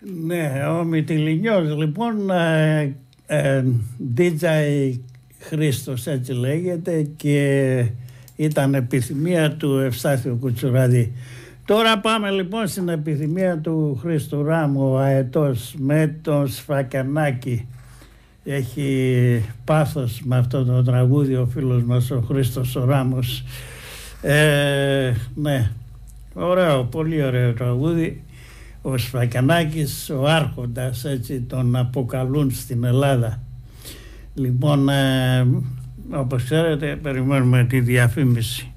Ναι, ο Μυτιληνιός λοιπόν, DJ Χρήστος έτσι λέγεται, και ήταν επιθυμία του Ευστάθιου Κουτσουραδή. Τώρα πάμε λοιπόν στην επιθυμία του Χρήστου Ράμου, ο αετός, με τον Σφακιανάκη. Έχει πάθος με αυτό το τραγούδι ο φίλος μας ο Χρήστος ο Ράμος. Ναι, ωραίο, πολύ ωραίο τραγούδι. Ο Σφακιανάκης, ο άρχοντας, έτσι τον αποκαλούν στην Ελλάδα. Λοιπόν, όπως ξέρετε, περιμένουμε τη διαφήμιση.